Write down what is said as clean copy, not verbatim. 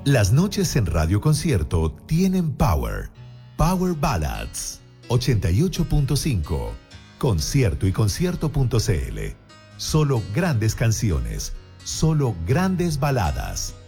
Las noches en Radio Concierto tienen Power. Power Ballads 88.5. Concierto y concierto.cl. Solo grandes canciones, solo grandes baladas.